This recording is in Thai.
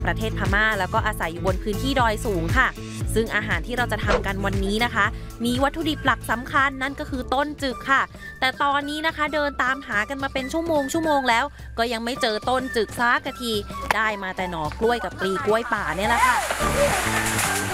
ประเทศพม่าแล้วก็อาศัยอยู่บนพื้นที่ดอยสูงค่ะซึ่งอาหารที่เราจะทำกันวันนี้นะคะมีวัตถุดิบหลักสำคัญนั่นก็คือต้นจึกค่ะแต่ตอนนี้นะคะเดินตามหากันมาเป็นชั่วโมงแล้วก็ยังไม่เจอต้นจึกสักทีได้มาแต่หน่อกล้วยกับปลีกล้วยป่าเนี่ยแหละค่ะ